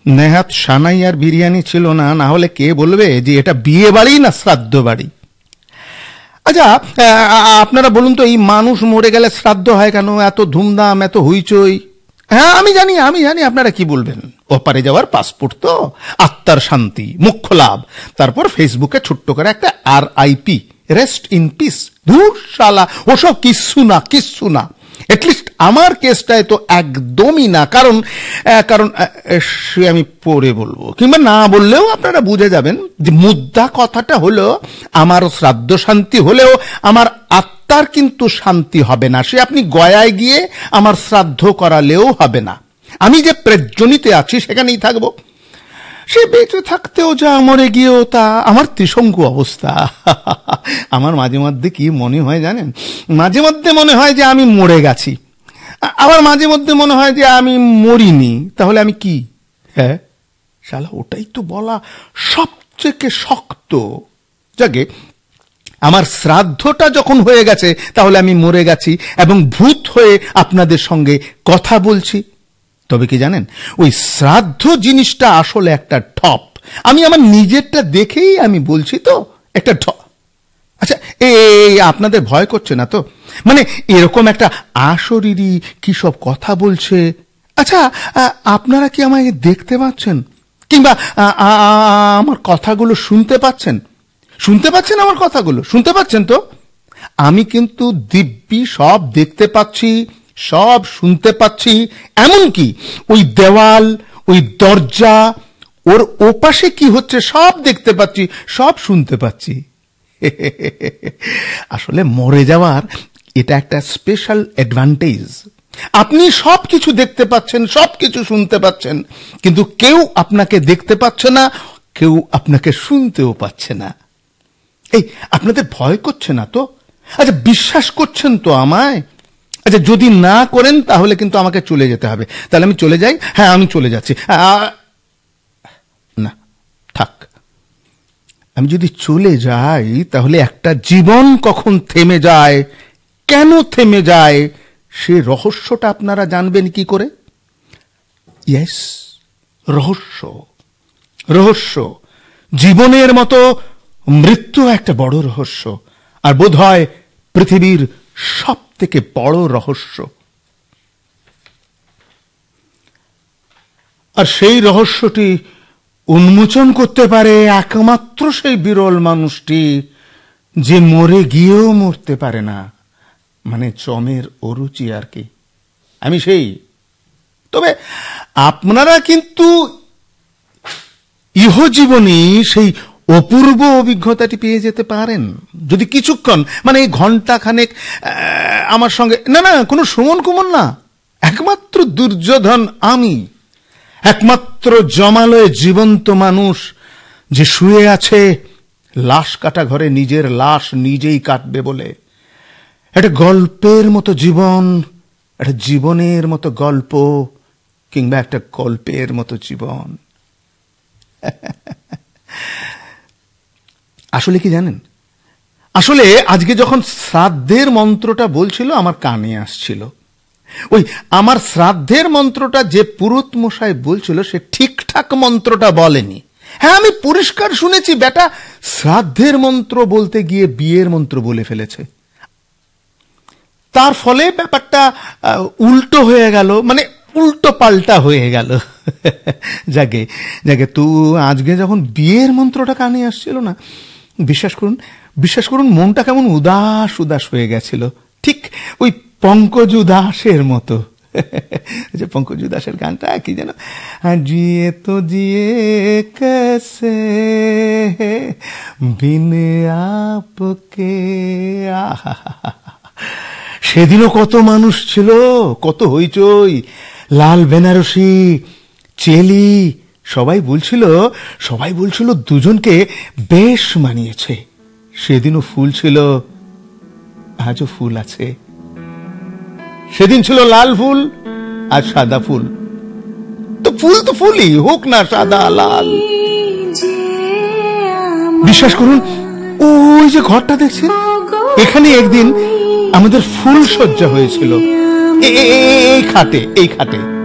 নেহাত সানাই আর বিরিয়ানি ছিল না, না হলে কে বলবে যে এটা বিয়ে বাড়ি না শ্রাদ্ধ বাড়ি। আচ্ছা, আপনারা বলুন তো, এই মানুষ মরে গেলে শ্রাদ্ধ হয় কেন? এত ধুমধাম, এত হইচই। হ্যাঁ, আমি জানি আপনারা কি বলবেন। ওপারে যাওয়ার পাসপোর্ট তো, আত্মার শান্তি, মোক্ষ লাভ। তারপর ফেসবুকে ছোট্ট করে একটা RIP, রেস্ট ইন পিস। ধুর শালা, ওসব কিচ্ছু না। এটলিস্ট আমার কেসটায় তো একদমই না। কারণ সে আমি পরে বলবো, কিংবা না বললেও আপনারা বুঝে যাবেন যে মুদ্রা কথাটা হলো, আমার শ্রাদ্ধ শান্তি হলেও আমার আত্মার কিন্তু শান্তি হবে না। সে আপনি গয়ায় গিয়ে আমার শ্রাদ্ধ করালেও হবে না। আমি যে প্রেজ্জনিতে আছি সেখানেই থাকবো। সে বেঁচে থাকতেও যা, মরে গিয়েও তা। আমার ত্রিশঙ্কু অবস্থা। আমার মাঝে মধ্যে কি মনে হয় জানেন? মাঝে মধ্যে মনে হয় যে আমি মরে গেছি, আবার মাঝে মধ্যে মনে হয় যে আমি মরিনি। তাহলে আমি কি? হ্যাঁ শালা, ওটাই তো বলা সবচেয়ে শক্ত। যাকে আমার শ্রাদ্ধটা যখন হয়ে গেছে, তাহলে আমি মরে গেছি এবং ভূত হয়ে আপনাদের সঙ্গে কথা বলছি। তবে কি জানেন, ওই শ্রাদ্ধ জিনিসটা আসলে একটা ঠপ। আমি আমার নিজেরটা দেখেই আমি বলছি তো, একটা ঠপ। আচ্ছা, এই আপনাদের ভয় করছে না তো? মানে এরকম একটা আশরীরী কি সব কথা বলছে। আচ্ছা, আপনারা কি আমায় দেখতে পাচ্ছেন, কিংবা আমার কথাগুলো শুনতে পাচ্ছেন? আমার কথাগুলো শুনতে পাচ্ছেন তো? আমি কিন্তু দিব্যি সব দেখতে পাচ্ছি, সব শুনতে পাচ্ছি। এমনকি ওই দেওয়াল, ওই দরজা, ওর ওপাশে কি হচ্ছে সব দেখতে পাচ্ছি, সব শুনতে পাচ্ছি। আসলে মরে যাওয়ার এটা একটা স্পেশাল অ্যাডভান্টেজ। আপনি সবকিছু দেখতে পাচ্ছেন, সবকিছু শুনতে পাচ্ছেন, কিন্তু কেউ আপনাকে দেখতে পাচ্ছে না, কেউ আপনাকে শুনতেও পাচ্ছে না। এই আপনাদের ভয় করছে না তো? আচ্ছা, বিশ্বাস করছেন তো আমায়? আচ্ছা, যদি না করেন তাহলে কিন্তু আমাকে চলে যেতে হবে। তাহলে আমি চলে যাই? হ্যাঁ, আমি চলে যাচ্ছি। না, থাক। আমি যদি চলে যাই তাহলে একটা জীবন কখন থেমে যায়, কেন থেমে যায়, সে রহস্যটা আপনারা জানবেন কি করে? ইয়েস, রহস্য। জীবনের মতো মৃত্যু একটা বড় রহস্য, আর বোধহয় পৃথিবীর সব থেকে বড় রহস্য। আর সেই রহস্যটি উন্মোচন করতে পারে একমাত্র সেই বিরল মানুষটি যে মরে গিয়েও মরতে পারে না। মানে চমের অরুচি আর কি, আমি সেই। তবে আপনারা কিন্তু ইহজীবনে সেই অপূর্ব অভিজ্ঞতাটি পেয়ে যেতে পারেন যদি কিছুক্ষণ, মানে এই ঘন্টা খানেক আমার সঙ্গে। না, কোনো সুমন কুমন না, একমাত্র দুর্যোধন আমি, একমাত্র জমালয়ে জীবন্ত মানুষ যে শুয়ে আছে লাশ কাটা ঘরে, নিজের লাশ নিজেই কাটবে বলে। একটা গল্পের মতো জীবন, একটা জীবনের মতো গল্প, কিংবা একটা গল্পের মতো জীবন। আসলে কি জানেন, আসলে আজকে যখন শ্রাদ্ধের মন্ত্রটা বলছিল আমার কানে আসছিল। ওই আমার শ্রাদ্ধের মন্ত্রটা যে পুরোহিত মশাই বলছিল সে ঠিকঠাক মন্ত্রটা বলেনি। হ্যাঁ, আমি পরিষ্কার শুনেছি, বেটা শ্রাদ্ধের মন্ত্র বলতে গিয়ে বিয়ের মন্ত্র বলে ফেলেছে। তার ফলে ব্যাপারটা উল্টো হয়ে গেল, মানে উল্টো পাল্টা হয়ে গেল। যাকে তু আজকে যখন বিয়ের মন্ত্রটা কানে আসছিল না, বিশ্বাস করুন মনটা কেমন উদাস হয়ে গেছিল, ঠিক ওই পঙ্কজ উদাসের মতো। যে পঙ্কজ উদাসের গানটা কি যেন, জিয়ে তো জিয়ে कैसे बिन आपके। সেদিনও কত মানুষ ছিল, কত হইচই, লাল বেনারসি, চেলি, সবাই বলছিল দুজনকে বেশ মানিয়েছে। সেদিনও ফুল ছিল, আজও ফুল আছে। সেদিন ছিল লাল ফুল, আজ সাদা ফুল। তো ফুল তো ফুলই হোক না, সাদা লাল। বিশ্বাস করুন, ওই যে ঘরটা দেখছেন, এখানে একদিন আমাদের ফুল সজ্জা হয়েছিল, এই খাটে।